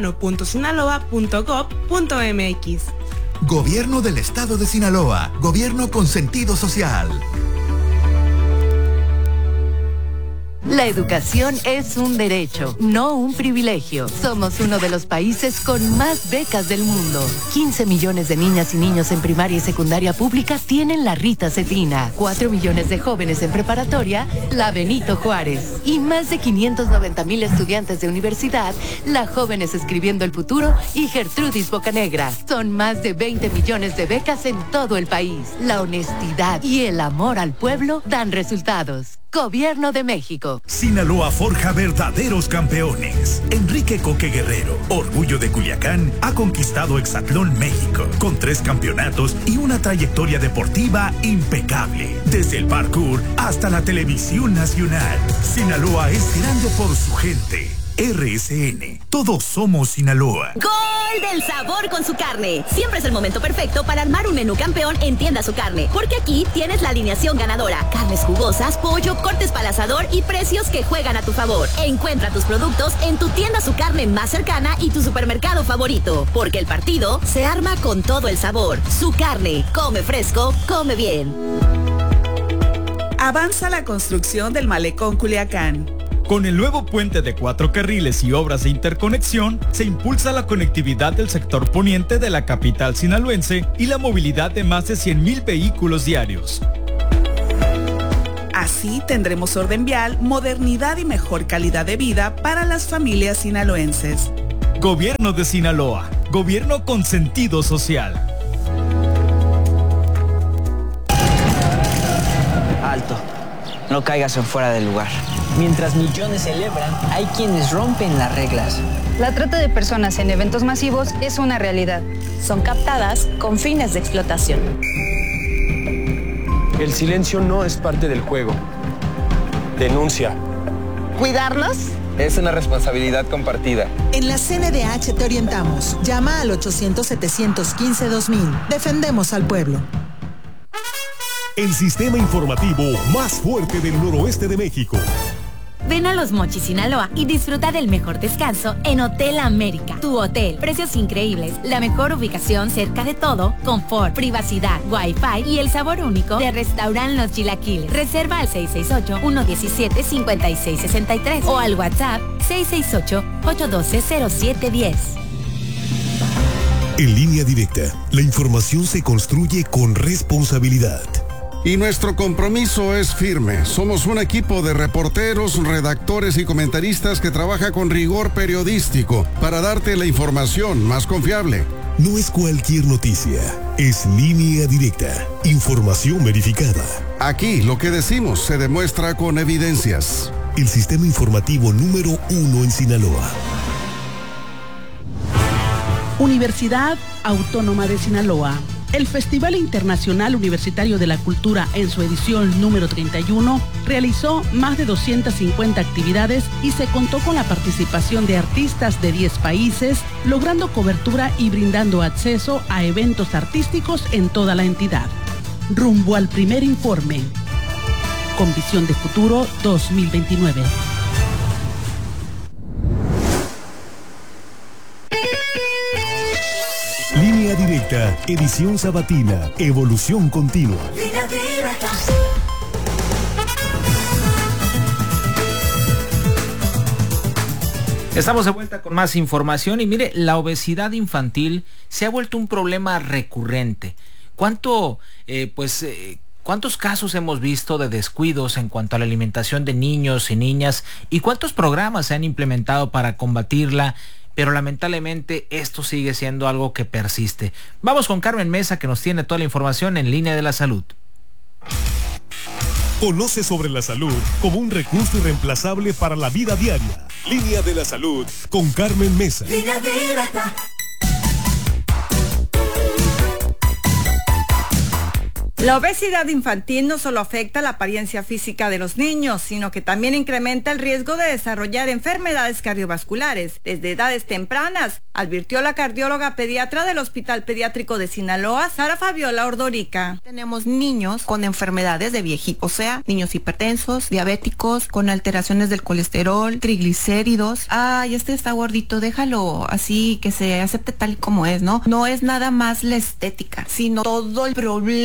ciudadano.sinaloa.gov.mx. Gobierno del Estado de Sinaloa. Gobierno con sentido social. La educación es un derecho, no un privilegio. Somos uno de los países con más becas del mundo. 15 millones de niñas y niños en primaria y secundaria pública tienen la Rita Cefina. 4 millones de jóvenes en preparatoria, la Benito Juárez. Y más de 590,000 estudiantes de universidad, la Jóvenes Escribiendo el Futuro y Gertrudis Bocanegra. Son más de 20 millones de becas en todo el país. La honestidad y el amor al pueblo dan resultados. Gobierno de México. Sinaloa forja verdaderos campeones. Enrique Coque Guerrero, orgullo de Culiacán, ha conquistado Hexatlón México con 3 campeonatos y una trayectoria deportiva impecable. Desde el parkour hasta la televisión nacional. Sinaloa es grande por su gente. RSN, todos somos Sinaloa. ¡Gol del sabor con su carne! Siempre es el momento perfecto para armar un menú campeón en Tienda Su Carne, porque aquí tienes la alineación ganadora: carnes jugosas, pollo, cortes para el asador y precios que juegan a tu favor. Encuentra tus productos en tu Tienda Su Carne más cercana y tu supermercado favorito, porque el partido se arma con todo el sabor. Su Carne, come fresco, come bien. Avanza la construcción del Malecón Culiacán. Con el nuevo puente de 4 carriles y obras de interconexión, se impulsa la conectividad del sector poniente de la capital sinaloense y la movilidad de más de 100,000 vehículos diarios. Así tendremos orden vial, modernidad y mejor calidad de vida para las familias sinaloenses. Gobierno de Sinaloa, gobierno con sentido social. Alto, no caigas en fuera del lugar. Mientras millones celebran, hay quienes rompen las reglas. La trata de personas en eventos masivos es una realidad. Son captadas con fines de explotación. El silencio no es parte del juego. Denuncia. ¿Cuidarnos? Es una responsabilidad compartida. En la CNDH te orientamos. Llama al 800-715-2000. Defendemos al pueblo. El sistema informativo más fuerte del noroeste de México. Ven a Los Mochis, Sinaloa y disfruta del mejor descanso en Hotel América. Tu hotel, precios increíbles, la mejor ubicación cerca de todo, confort, privacidad, wifi y el sabor único de Restaurant Los Chilaquiles. Reserva al 668-117-5663 o al WhatsApp 668-812-0710. En Línea Directa, la información se construye con responsabilidad. Y nuestro compromiso es firme. Somos un equipo de reporteros, redactores y comentaristas que trabaja con rigor periodístico para darte la información más confiable. No es cualquier noticia, es Línea Directa, información verificada. Aquí lo que decimos se demuestra con evidencias. El sistema informativo número 1 en Sinaloa. Universidad Autónoma de Sinaloa. El Festival Internacional Universitario de la Cultura, en su edición número 31, realizó más de 250 actividades y se contó con la participación de artistas de 10 países, logrando cobertura y brindando acceso a eventos artísticos en toda la entidad. Rumbo al primer informe. Con visión de futuro 2029. Línea Directa, edición sabatina, evolución continua. Estamos de vuelta con más información y mire, la obesidad infantil se ha vuelto un problema recurrente. ¿Cuántos casos hemos visto de descuidos en cuanto a la alimentación de niños y niñas y cuántos programas se han implementado para combatirla? Pero lamentablemente esto sigue siendo algo que persiste. Vamos con Carmen Mesa, que nos tiene toda la información en Línea de la Salud. Conoce sobre la salud como un recurso irreemplazable para la vida diaria. Línea de la Salud con Carmen Mesa. Línea directa. La obesidad infantil no solo afecta la apariencia física de los niños, sino que también incrementa el riesgo de desarrollar enfermedades cardiovasculares desde edades tempranas, advirtió la cardióloga pediatra del Hospital Pediátrico de Sinaloa, Sara Fabiola Ordorica. Tenemos niños con enfermedades de viejito, o sea, niños hipertensos, diabéticos, con alteraciones del colesterol, triglicéridos. Ay, este está gordito, déjalo así, que se acepte tal como es, ¿no? No es nada más la estética, sino todo el problema que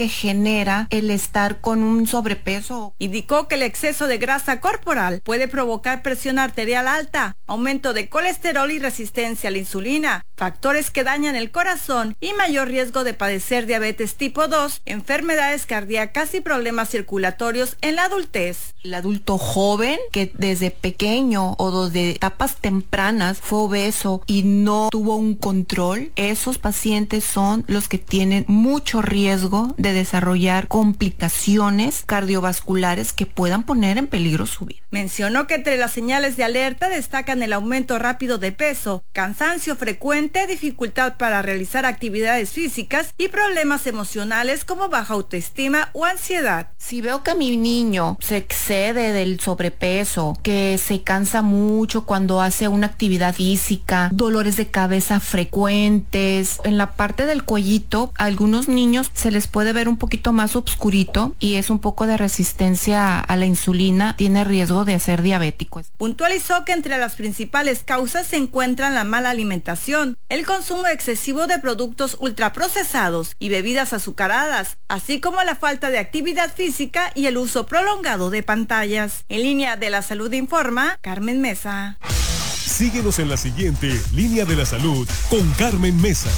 genera el estar con un sobrepeso. Indicó que el exceso de grasa corporal puede provocar presión arterial alta, aumento de colesterol y resistencia a la insulina, factores que dañan el corazón y mayor riesgo de padecer diabetes tipo 2, enfermedades cardíacas y problemas circulatorios en la adultez. El adulto joven que desde pequeño o desde etapas tempranas fue obeso y no tuvo un control, esos pacientes son los que tienen mucho riesgo de desarrollar complicaciones cardiovasculares que puedan poner en peligro su vida. Mencionó que entre las señales de alerta destacan el aumento rápido de peso, cansancio frecuente, dificultad para realizar actividades físicas y problemas emocionales como baja autoestima o ansiedad. Si veo que mi niño se excede del sobrepeso, que se cansa mucho cuando hace una actividad física, dolores de cabeza frecuentes, en la parte del cuellito, a algunos niños se les puede ver un poquito más oscurito y es un poco de resistencia a la insulina, tiene riesgo de ser diabético. Puntualizó que entre las principales causas se encuentran la mala alimentación, el consumo excesivo de productos ultraprocesados y bebidas azucaradas, así como la falta de actividad física y el uso prolongado de pantallas. En Línea de la Salud informa Carmen Mesa. Síguenos en la siguiente Línea de la Salud con Carmen Mesa.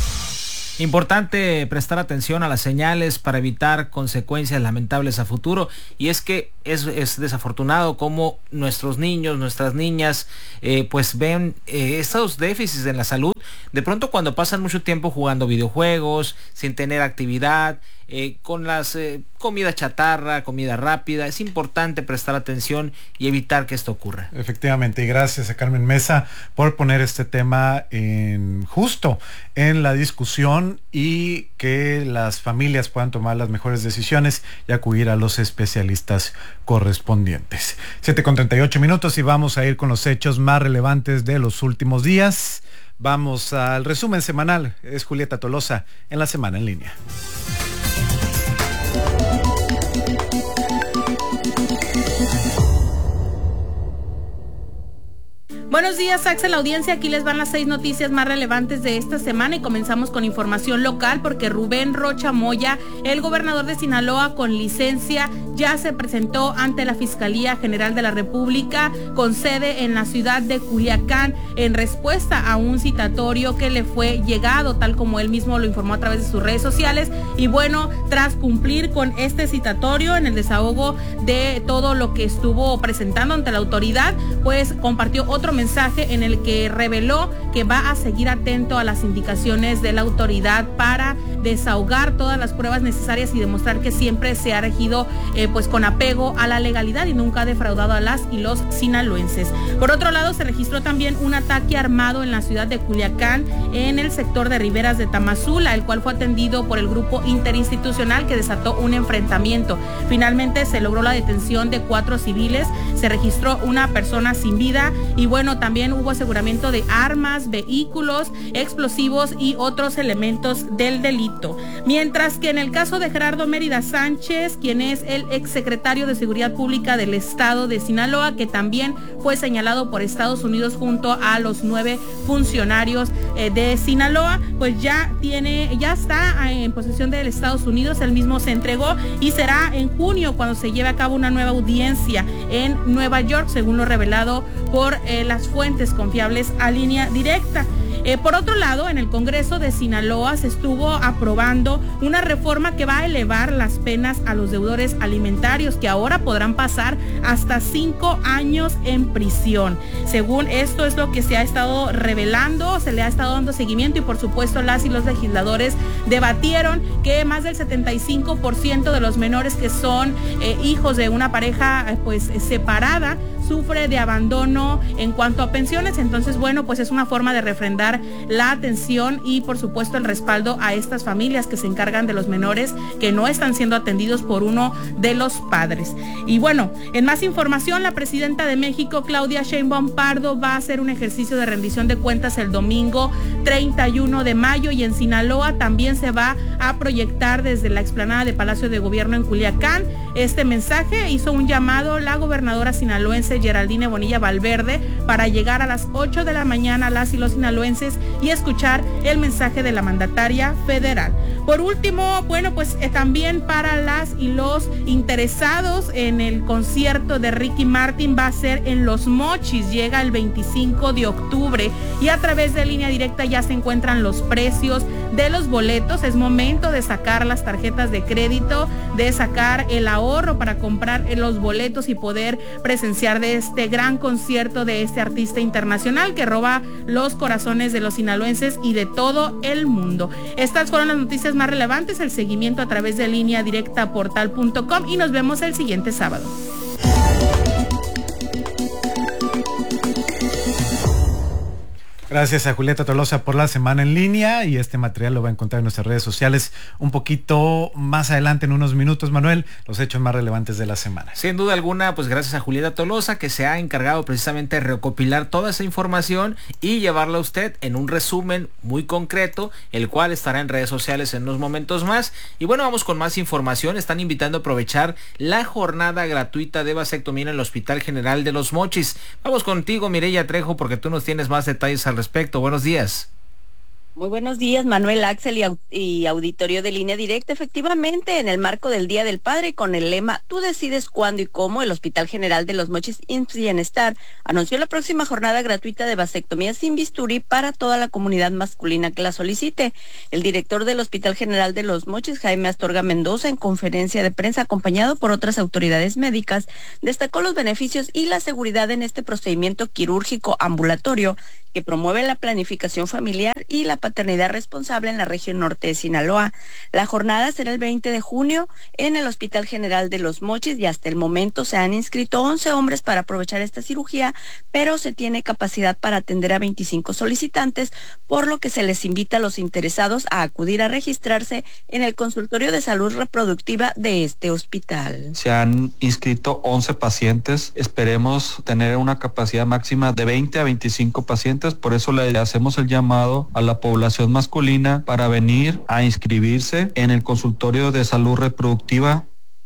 Importante prestar atención a las señales para evitar consecuencias lamentables a futuro, y es que es desafortunado cómo nuestros niños, nuestras niñas pues ven estos déficits en la salud de pronto cuando pasan mucho tiempo jugando videojuegos, sin tener actividad, con las comida chatarra, comida rápida. Es importante prestar atención y evitar que esto ocurra. Efectivamente, y gracias a Carmen Mesa por poner este tema justo en la discusión y que las familias puedan tomar las mejores decisiones y acudir a los especialistas correspondientes. 7:38 y vamos a ir con los hechos más relevantes de los últimos días. Vamos al resumen semanal. Es Julieta Tolosa en la Semana en Línea. Buenos días, Axel, audiencia. Aquí les van las 6 noticias más relevantes de esta semana y comenzamos con información local porque Rubén Rocha Moya, el gobernador de Sinaloa con licencia, ya se presentó ante la Fiscalía General de la República con sede en la ciudad de Culiacán en respuesta a un citatorio que le fue llegado, tal como él mismo lo informó a través de sus redes sociales. Y bueno, tras cumplir con este citatorio en el desahogo de todo lo que estuvo presentando ante la autoridad, pues compartió otro mensaje en el que reveló que va a seguir atento a las indicaciones de la autoridad para desahogar todas las pruebas necesarias y demostrar que siempre se ha regido pues con apego a la legalidad y nunca ha defraudado a las y los sinaloenses. Por otro lado, se registró también un ataque armado en la ciudad de Culiacán, en el sector de Riberas de Tamazula, el cual fue atendido por el grupo interinstitucional que desató un enfrentamiento. Finalmente se logró la detención de 4 civiles, se registró una persona sin vida y bueno, también hubo aseguramiento de armas, vehículos, explosivos y otros elementos del delito. Mientras que en el caso de Gerardo Mérida Sánchez, quien es el exsecretario de Seguridad Pública del estado de Sinaloa, que también fue señalado por Estados Unidos junto a los 9 funcionarios de Sinaloa, pues ya está en posesión de Estados Unidos. Él mismo se entregó y será en junio cuando se lleve a cabo una nueva audiencia en Nueva York, según lo revelado por las fuentes confiables a Línea Directa. Por otro lado, en el Congreso de Sinaloa se estuvo aprobando una reforma que va a elevar las penas a los deudores alimentarios, que ahora podrán pasar hasta 5 años en prisión. Según esto es lo que se ha estado revelando, se le ha estado dando seguimiento y por supuesto las y los legisladores debatieron que más del 75% de los menores que son hijos de una pareja pues separada sufre de abandono en cuanto a pensiones. Entonces, bueno, pues es una forma de refrendar la atención y por supuesto el respaldo a estas familias que se encargan de los menores que no están siendo atendidos por uno de los padres. Y bueno, en más información, la presidenta de México, Claudia Sheinbaum Pardo, va a hacer un ejercicio de rendición de cuentas el domingo 31 de mayo y en Sinaloa también se va a proyectar desde la explanada de Palacio de Gobierno en Culiacán este mensaje. Hizo un llamado la gobernadora sinaloense Geraldine Bonilla Valverde para llegar a las 8 de la mañana las y los sinaloenses y escuchar el mensaje de la mandataria federal. Por último, bueno, pues también para las y los interesados en el concierto de Ricky Martin, va a ser en Los Mochis, llega el 25 de octubre y a través de Línea Directa ya se encuentran los precios de los boletos. Es momento de sacar las tarjetas de crédito, de sacar el ahorro para comprar los boletos y poder presenciar de este gran concierto de este artista internacional que roba los corazones de los sinaloenses y de todo el mundo. Estas fueron las noticias más relevantes, el seguimiento a través de Línea Directa portal.com y nos vemos el siguiente sábado. Gracias a Julieta Tolosa por la semana en línea, y este material lo va a encontrar en nuestras redes sociales un poquito más adelante en unos minutos. Manuel, los hechos más relevantes de la semana. Sin duda alguna, pues gracias a Julieta Tolosa, que se ha encargado precisamente de recopilar toda esa información y llevarla a usted en un resumen muy concreto, el cual estará en redes sociales en unos momentos más. Y bueno, vamos con más información. Están invitando a aprovechar la jornada gratuita de vasectomía en el Hospital General de Los Mochis. Vamos contigo, Mireya Trejo, porque tú nos tienes más detalles al respecto. Buenos días. Muy buenos días, Manuel, Axel y auditorio de Línea Directa. Efectivamente, en el marco del Día del Padre, con el lema "Tú decides cuándo y cómo", el Hospital General de Los Mochis IMSS Bienestar anunció la próxima jornada gratuita de vasectomía sin bisturí para toda la comunidad masculina que la solicite. El director del Hospital General de Los Mochis, Jaime Astorga Mendoza, en conferencia de prensa acompañado por otras autoridades médicas, destacó los beneficios y la seguridad en este procedimiento quirúrgico ambulatorio que promueve la planificación familiar y la paternidad responsable en la región norte de Sinaloa. La jornada será el 20 de junio en el Hospital General de Los Mochis y hasta el momento se han inscrito 11 hombres para aprovechar esta cirugía, pero se tiene capacidad para atender a 25 solicitantes, por lo que se les invita a los interesados a acudir a registrarse en el consultorio de salud reproductiva de este hospital. Se han inscrito 11 pacientes, esperemos tener una capacidad máxima de 20 a 25 pacientes. Por eso le hacemos el llamado a la población masculina para venir a inscribirse en el consultorio de salud reproductiva.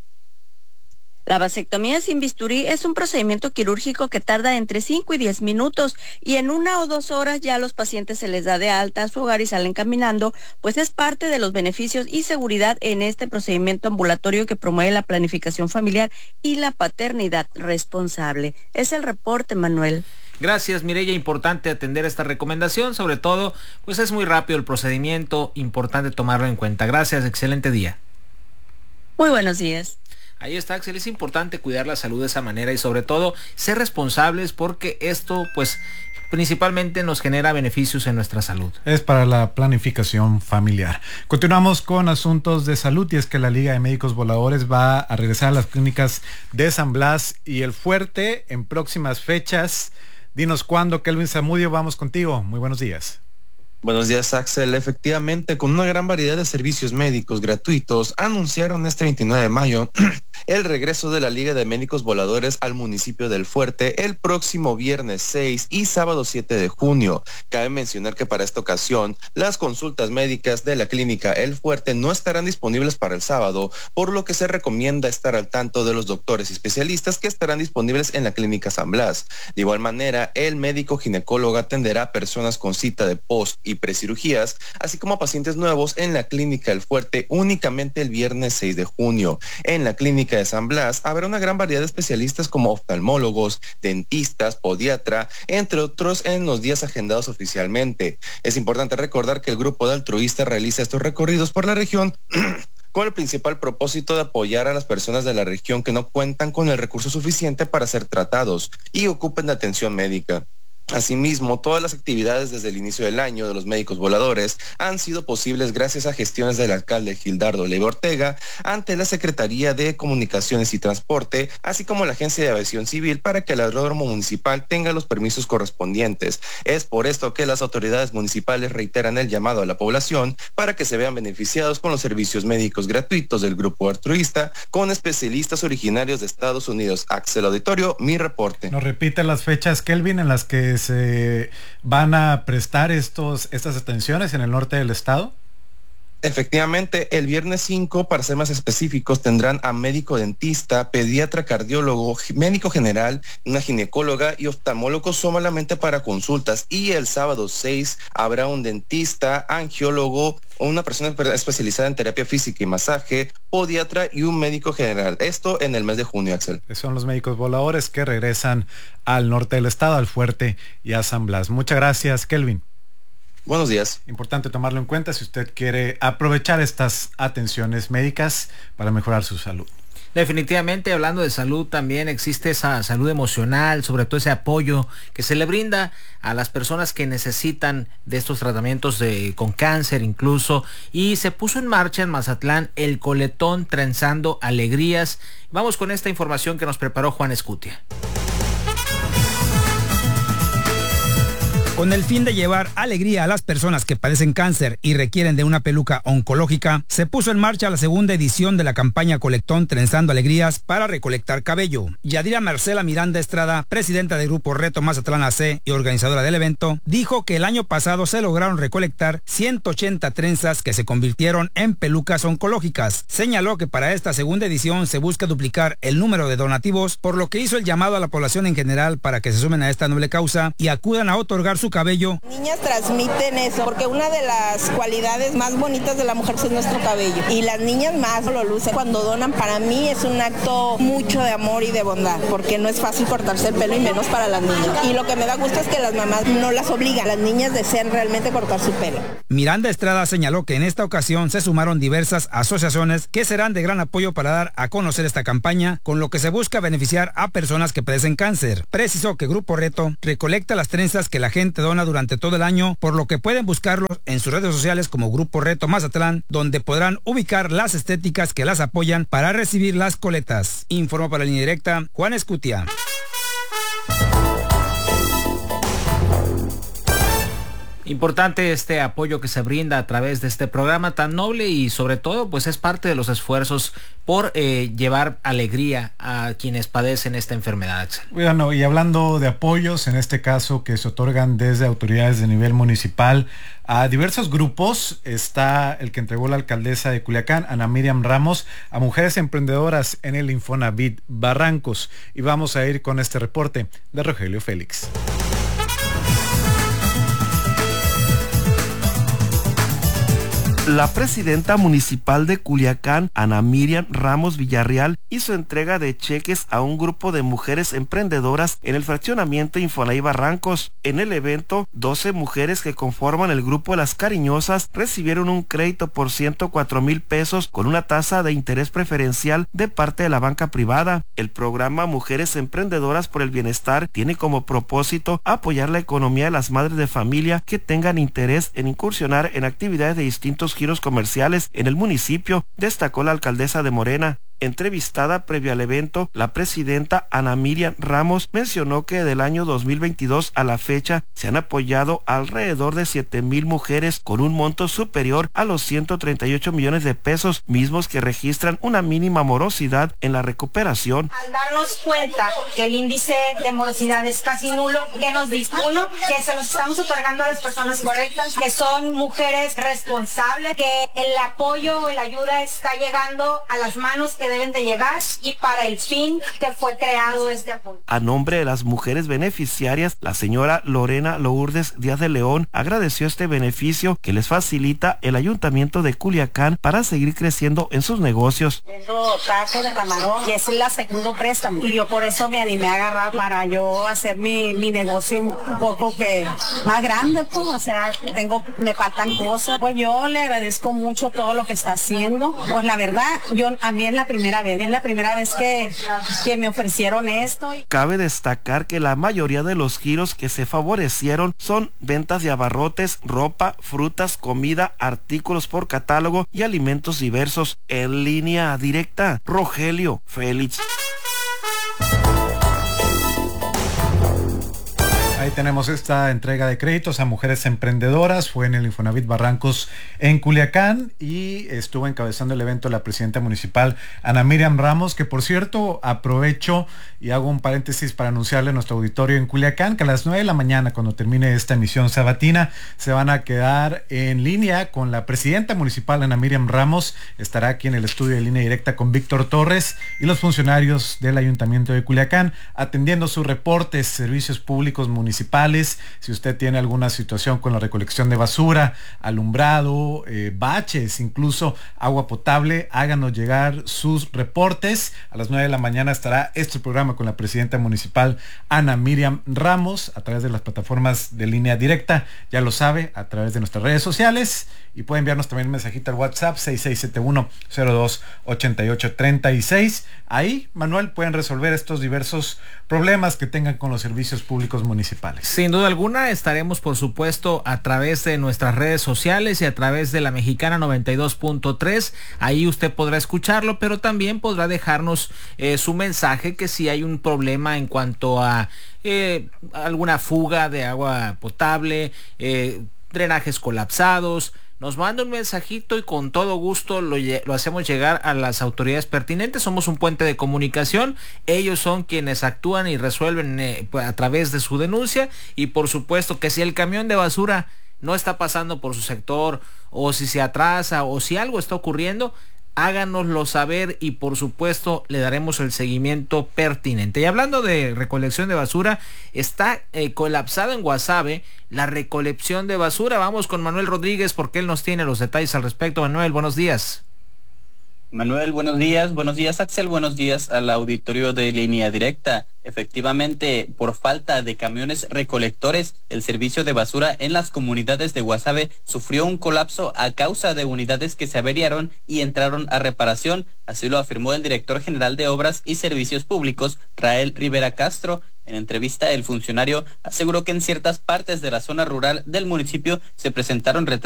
La vasectomía sin bisturí es un procedimiento quirúrgico que tarda entre 5 y 10 minutos y en 1 o 2 horas ya a los pacientes se les da de alta a su hogar y salen caminando, pues es parte de los beneficios y seguridad en este procedimiento ambulatorio que promueve la planificación familiar y la paternidad responsable. Es el reporte, Manuel. Gracias, Mireya. Importante atender esta recomendación, sobre todo, pues es muy rápido el procedimiento, importante tomarlo en cuenta. Gracias, excelente día. Muy buenos días. Ahí está, Axel, es importante cuidar la salud de esa manera y sobre todo ser responsables, porque esto pues principalmente nos genera beneficios en nuestra salud. Es para la planificación familiar. Continuamos con asuntos de salud, y es que la Liga de Médicos Voladores va a regresar a las clínicas de San Blas y El Fuerte en próximas fechas. Dinos cuándo, Kelvin Zamudio, vamos contigo. Muy buenos días. Buenos días, Axel. Efectivamente, con una gran variedad de servicios médicos gratuitos, anunciaron este 29 de mayo el regreso de la Liga de Médicos Voladores al municipio del Fuerte el próximo viernes 6 y sábado 7 de junio. Cabe mencionar que para esta ocasión, las consultas médicas de la clínica El Fuerte no estarán disponibles para el sábado, por lo que se recomienda estar al tanto de los doctores y especialistas que estarán disponibles en la clínica San Blas. De igual manera, el médico ginecólogo atenderá a personas con cita de post y precirugías, así como a pacientes nuevos en la clínica El Fuerte únicamente el viernes 6 de junio. En la clínica de San Blas habrá una gran variedad de especialistas como oftalmólogos, dentistas, podiatra, entre otros en los días agendados oficialmente. Es importante recordar que el grupo de altruistas realiza estos recorridos por la región con el principal propósito de apoyar a las personas de la región que no cuentan con el recurso suficiente para ser tratados y ocupen de atención médica. Asimismo, todas las actividades desde el inicio del año de los médicos voladores han sido posibles gracias a gestiones del alcalde Gildardo Leiva Ortega ante la Secretaría de Comunicaciones y Transporte, así como la Agencia de Aviación Civil, para que el aeródromo municipal tenga los permisos correspondientes. Es por esto que las autoridades municipales reiteran el llamado a la población para que se vean beneficiados con los servicios médicos gratuitos del grupo altruista con especialistas originarios de Estados Unidos. Axel, auditorio, mi reporte. ¿Nos repite las fechas, Kelvin, en las que se van a prestar estas atenciones en el norte del estado? Efectivamente, el viernes 5, para ser más específicos, tendrán a médico dentista, pediatra, cardiólogo, médico general, una ginecóloga y oftalmólogo solamente para consultas. Y el sábado 6 habrá un dentista, angiólogo, una persona especializada en terapia física y masaje, podiatra y un médico general. Esto en el mes de junio, Axel. Son los médicos voladores que regresan al norte del estado, al Fuerte y a San Blas. Muchas gracias, Kelvin. Buenos días. Importante tomarlo en cuenta si usted quiere aprovechar estas atenciones médicas para mejorar su salud. Definitivamente, hablando de salud, también existe esa salud emocional, sobre todo ese apoyo que se le brinda a las personas que necesitan de estos tratamientos con cáncer incluso. Y se puso en marcha en Mazatlán el coletón Trenzando Alegrías. Vamos con esta información que nos preparó Juan Escutia. Con el fin de llevar alegría a las personas que padecen cáncer y requieren de una peluca oncológica, se puso en marcha la segunda edición de la campaña Colectón Trenzando Alegrías para recolectar cabello. Yadira Marcela Miranda Estrada, presidenta del Grupo Reto Mazatlán AC y organizadora del evento, dijo que el año pasado se lograron recolectar 180 trenzas que se convirtieron en pelucas oncológicas. Señaló que para esta segunda edición se busca duplicar el número de donativos, por lo que hizo el llamado a la población en general para que se sumen a esta noble causa y acudan a otorgar su cabello. Niñas transmiten eso, porque una de las cualidades más bonitas de la mujer es nuestro cabello, y las niñas más lo lucen. Cuando donan, para mí es un acto mucho de amor y de bondad, porque no es fácil cortarse el pelo y menos para las niñas. Y lo que me da gusto es que las mamás no las obligan, las niñas desean realmente cortar su pelo. Miranda Estrada señaló que en esta ocasión se sumaron diversas asociaciones que serán de gran apoyo para dar a conocer esta campaña, con lo que se busca beneficiar a personas que padecen cáncer. Precisó que Grupo Reto recolecta las trenzas que la gente dona durante todo el año, por lo que pueden buscarlos en sus redes sociales como Grupo Reto Mazatlán, donde podrán ubicar las estéticas que las apoyan para recibir las coletas. Informó para Línea Directa, Juan Escutia. Importante este apoyo que se brinda a través de este programa tan noble y sobre todo pues es parte de los esfuerzos por llevar alegría a quienes padecen esta enfermedad, Axel. Bueno, y hablando de apoyos, en este caso que se otorgan desde autoridades de nivel municipal a diversos grupos, está el que entregó la alcaldesa de Culiacán, Ana Miriam Ramos, a mujeres emprendedoras en el Infonavit Barrancos. Y vamos a ir con este reporte de Rogelio Félix. La presidenta municipal de Culiacán, Ana Miriam Ramos Villarreal, hizo entrega de cheques a un grupo de mujeres emprendedoras en el fraccionamiento Infonavit Barrancos. En el evento, 12 mujeres que conforman el grupo de Las Cariñosas recibieron un crédito por 104,000 pesos con una tasa de interés preferencial de parte de la banca privada. El programa Mujeres Emprendedoras por el Bienestar tiene como propósito apoyar la economía de las madres de familia que tengan interés en incursionar en actividades de distintos giros comerciales en el municipio, destacó la alcaldesa de Morena. Entrevistada previo al evento, la presidenta Ana Miriam Ramos mencionó que del año 2022 a la fecha se han apoyado alrededor de 7,000 mujeres con un monto superior a los 138 millones de pesos, mismos que registran una mínima morosidad en la recuperación. Al darnos cuenta que el índice de morosidad es casi nulo, que nos dice uno, que se los estamos otorgando a las personas correctas, que son mujeres responsables, que el apoyo o la ayuda está llegando a las manos que deben de llegar y para el fin que fue creado este apoyo. A nombre de las mujeres beneficiarias, la señora Lorena Lourdes Díaz de León agradeció este beneficio que les facilita el Ayuntamiento de Culiacán para seguir creciendo en sus negocios. Tengo taco de camarón y es la segundo préstamo y yo por eso me animé a agarrar para yo hacer mi negocio un poco que más grande, pues, o sea, me faltan cosas. Pues yo le agradezco mucho todo lo que está haciendo. Pues la verdad, a mí es la primera vez que me ofrecieron esto. Cabe destacar que la mayoría de los giros que se favorecieron son ventas de abarrotes, ropa, frutas, comida, artículos por catálogo y alimentos diversos. En Línea Directa, Rogelio Félix. Ahí tenemos esta entrega de créditos a mujeres emprendedoras. Fue en el Infonavit Barrancos en Culiacán y estuvo encabezando el evento la presidenta municipal Ana Miriam Ramos, que por cierto aprovecho y hago un paréntesis para anunciarle a nuestro auditorio en Culiacán que a las 9 de la mañana, cuando termine esta emisión sabatina, se van a quedar en línea con la presidenta municipal Ana Miriam Ramos. Estará aquí en el estudio de Línea Directa con Víctor Torres y los funcionarios del Ayuntamiento de Culiacán atendiendo sus reportes, servicios públicos municipales. Si usted tiene alguna situación con la recolección de basura, alumbrado, baches, incluso agua potable, háganos llegar sus reportes. A las 9 de la mañana estará este programa con la presidenta municipal Ana Miriam Ramos a través de las plataformas de Línea Directa, ya lo sabe, a través de nuestras redes sociales, y puede enviarnos también un mensajito al WhatsApp 6671-028836. Ahí, Manuel, pueden resolver estos diversos problemas que tengan con los servicios públicos municipales. Sin duda alguna estaremos, por supuesto, a través de nuestras redes sociales y a través de la Mexicana 92.3. Ahí usted podrá escucharlo, pero también podrá dejarnos su mensaje, que si hay un problema en cuanto a alguna fuga de agua potable, drenajes colapsados, nos manda un mensajito y con todo gusto lo hacemos llegar a las autoridades pertinentes. Somos un puente de comunicación, ellos son quienes actúan y resuelven a través de su denuncia. Y por supuesto que si el camión de basura no está pasando por su sector, o si se atrasa, o si algo está ocurriendo, háganoslo saber y por supuesto le daremos el seguimiento pertinente. Y hablando de recolección de basura, está colapsado en Guasave la recolección de basura. Vamos con Manuel Rodríguez porque él nos tiene los detalles al respecto. Manuel, buenos días. Manuel, buenos días Axel, buenos días al auditorio de Línea Directa. Efectivamente, por falta de camiones recolectores, el servicio de basura en las comunidades de Guasave sufrió un colapso a causa de unidades que se averiaron y entraron a reparación. Así lo afirmó el director general de Obras y Servicios Públicos, Rael Rivera Castro. En entrevista, el funcionario aseguró que en ciertas partes de la zona rural del municipio se presentaron retrasos